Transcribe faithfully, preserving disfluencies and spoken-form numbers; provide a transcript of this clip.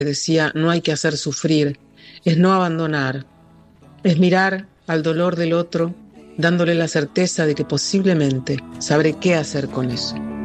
decía, no hay que hacer sufrir, es no abandonar, es mirar al dolor del otro, dándole la certeza de que posiblemente sabré qué hacer con eso.